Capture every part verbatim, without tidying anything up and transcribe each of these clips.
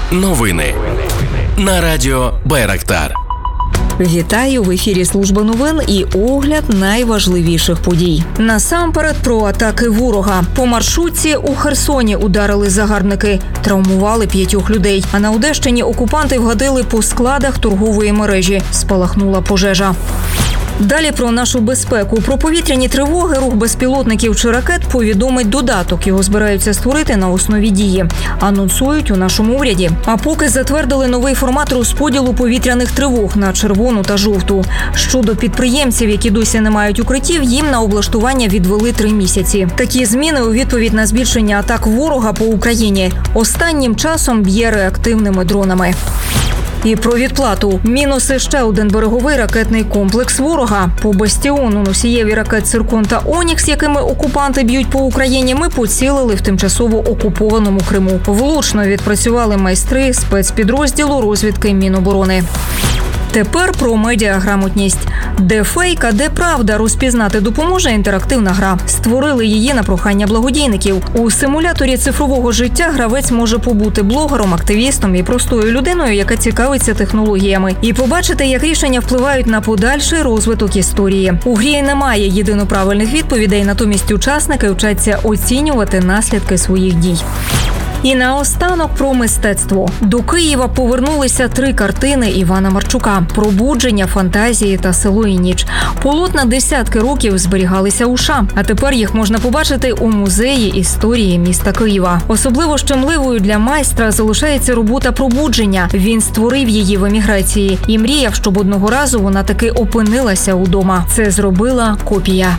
Новини на радіо Байрактар. Вітаю! В ефірі служба новин і огляд найважливіших подій. Насамперед про атаки ворога. По маршрутці у Херсоні ударили загарбники, травмували п'ятьох людей. А на Одещині окупанти вгатили по складах торгової мережі. Спалахнула пожежа. Далі про нашу безпеку. Про повітряні тривоги, рух безпілотників чи ракет повідомить додаток. Його збираються створити на основі Дії. Анонсують у нашому уряді. А поки затвердили новий формат розподілу повітряних тривог на червону та жовту. Щодо підприємців, які досі не мають укриттів, їм на облаштування відвели три місяці. Такі зміни у відповідь на збільшення атак ворога по Україні. Останнім часом б'є реактивними дронами. І про відплату. Мінуси ще один береговий ракетний комплекс ворога. По «Бастіону» носієві ракет «Циркон» та «Онікс», якими окупанти б'ють по Україні, ми поцілили в тимчасово окупованому Криму. Влучно відпрацювали майстри спецпідрозділу розвідки Міноборони. Тепер про медіаграмотність. Де фейк, а де правда, розпізнати допоможе інтерактивна гра. Створили її на прохання благодійників. У симуляторі цифрового життя гравець може побути блогером, активістом і простою людиною, яка цікавиться технологіями. І побачити, як рішення впливають на подальший розвиток історії. У грі немає єдино правильних відповідей, натомість учасники вчаться оцінювати наслідки своїх дій. І наостанок про мистецтво. До Києва повернулися три картини Івана Марчука «Пробудження», «Фантазії» та «Село і ніч». Полотна десятки років зберігалися у США, а тепер їх можна побачити у музеї історії міста Києва. Особливо щемливою для майстра залишається робота «Пробудження». Він створив її в еміграції і мріяв, щоб одного разу вона таки опинилася удома. Це зробила копія.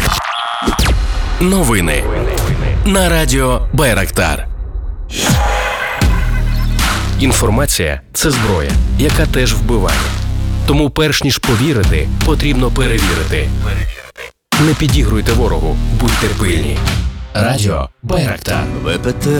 Новини на радіо Байрактар. Інформація – це зброя, яка теж вбиває. Тому перш ніж повірити, потрібно перевірити. Не підігруйте ворогу, будьте пильні. Радіо Байрактар.